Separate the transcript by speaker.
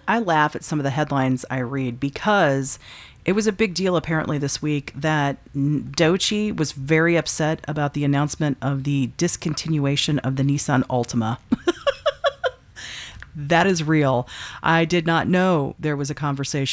Speaker 1: I laugh at some of the headlines I read because it was a big deal apparently this week that Dochi was very upset about the announcement of the discontinuation of the Nissan Altima. That is real. I did not know there was a conversation